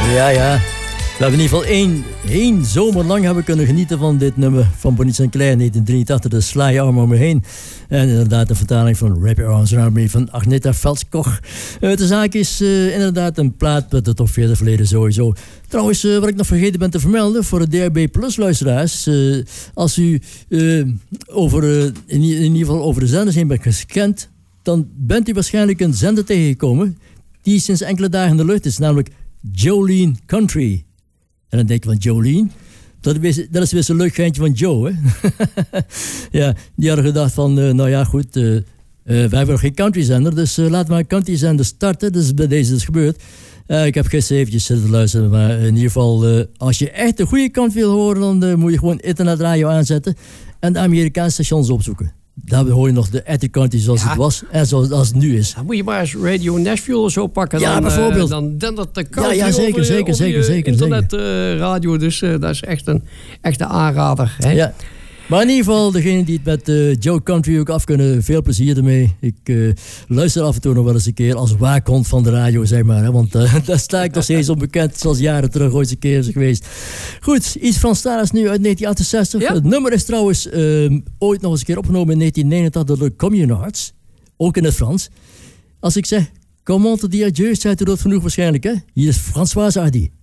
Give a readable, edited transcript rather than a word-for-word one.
Ja. We hebben in ieder geval één zomer lang hebben kunnen genieten van dit nummer van Bonnie Sinclair 1983, de Sla je arm om me heen. En inderdaad de vertaling van Wrap Your Arms Around Me van Agneta Veltskog. De zaak is inderdaad een plaat met de top 40 verleden sowieso. Trouwens, wat ik nog vergeten ben te vermelden voor de DRB Plus luisteraars. Als u in ieder geval over de zenders heen bent gescand, dan bent u waarschijnlijk een zender tegengekomen die sinds enkele dagen in de lucht is, namelijk Jolene Country. En dan denk je van Jolene, dat is weer zo'n leuk geintje van Joe, hè? Ja, die hadden gedacht van, nou ja, goed, wij hebben nog geen countryzender, dus laten we een countryzender starten. Dus bij deze is gebeurd. Ik heb gisteren eventjes zitten luisteren, maar in ieder geval, als je echt de goede kant wil horen, dan moet je gewoon internetradio aanzetten en de Amerikaanse stations opzoeken. Daar hoor je nog de echte country zoals het was en zoals het nu is. Dan moet je maar eens Radio Nashville zo pakken. Ja, dan, bijvoorbeeld. Dan dendert de country ja, zeker. internetradio. Dus dat is echt een echte aanrader. Hè? Ja. Maar in ieder geval, degenen die het met Joe Country ook af kunnen, veel plezier ermee. Ik luister af en toe nog wel eens een keer als waakhond van de radio, zeg maar. Hè, want daar sta ik nog steeds onbekend, zoals jaren terug ooit een keer is geweest. Goed, iets Franstaligs nu uit 1968. Ja? Het nummer is trouwens ooit nog eens een keer opgenomen in 1989 door de Communards. Ook in het Frans. Als ik zeg, comment te dire adieu, zei u dat genoeg waarschijnlijk, hè? Hier is Françoise Hardy.